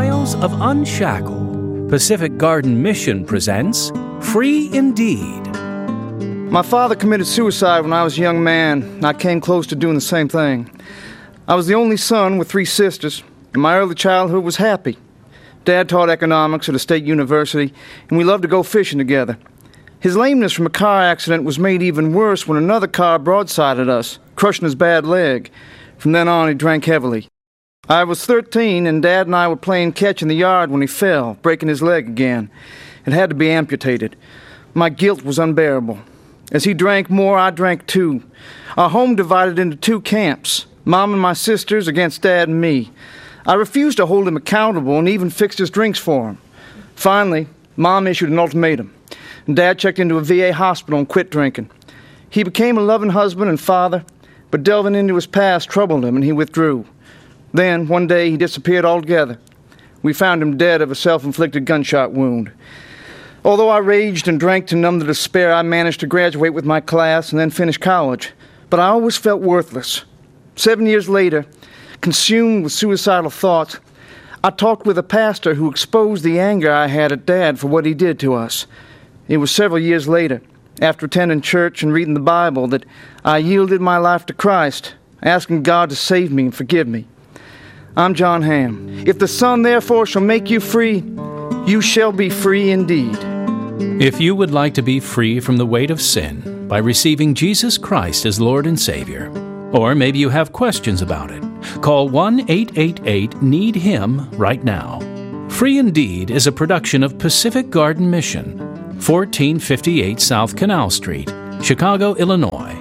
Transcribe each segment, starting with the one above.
Trials of Unshackled, Pacific Garden Mission presents Free Indeed. My father committed suicide when I was a young man, and I came close to doing the same thing. I was the only son with 3 sisters, and my early childhood was happy. Dad taught economics at a state university, and we loved to go fishing together. His lameness from a car accident was made even worse when another car broadsided us, crushing his bad leg. From then on, he drank heavily. I was 13, and Dad and I were playing catch in the yard when he fell, breaking his leg again. It had to be amputated. My guilt was unbearable. As he drank more, I drank too. Our home divided into 2 camps, Mom and my sisters against Dad and me. I refused to hold him accountable and even fixed his drinks for him. Finally, Mom issued an ultimatum, and Dad checked into a VA hospital and quit drinking. He became a loving husband and father, but delving into his past troubled him, and he withdrew. Then, one day, he disappeared altogether. We found him dead of a self-inflicted gunshot wound. Although I raged and drank to numb the despair, I managed to graduate with my class and then finish college. But I always felt worthless. 7 years later, consumed with suicidal thoughts, I talked with a pastor who exposed the anger I had at Dad for what he did to us. It was several years later, after attending church and reading the Bible, that I yielded my life to Christ, asking God to save me and forgive me. I'm John Hamm. If the Son therefore shall make you free, you shall be free indeed. If you would like to be free from the weight of sin by receiving Jesus Christ as Lord and Savior, or maybe you have questions about it, call 1-888-NEED-HIM right now. Free Indeed is a production of Pacific Garden Mission, 1458 South Canal Street, Chicago, Illinois,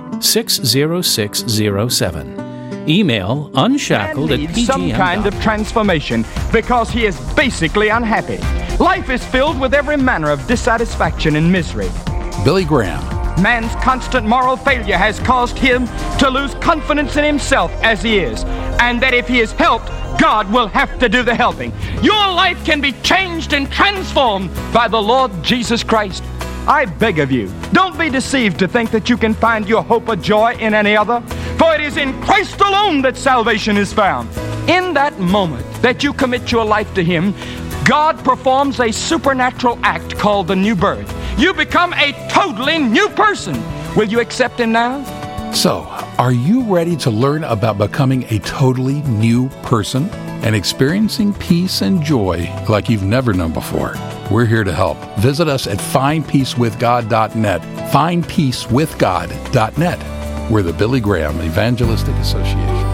60607. Email unshackled@pgm.com. Some kind of transformation because he is basically unhappy. Life is filled with every manner of dissatisfaction and misery. Billy Graham. Man's constant moral failure has caused him to lose confidence in himself as he is, and that if he is helped, God will have to do the helping. Your life can be changed and transformed by the Lord Jesus Christ. I beg of you, don't be deceived to think that you can find your hope or joy in any other, for it is in Christ alone that salvation is found. In that moment that you commit your life to Him, God performs a supernatural act called the new birth. You become a totally new person. Will you accept Him now? So, are you ready to learn about becoming a totally new person and experiencing peace and joy like you've never known before? We're here to help. Visit us at findpeacewithgod.net, findpeacewithgod.net. We're the Billy Graham Evangelistic Association.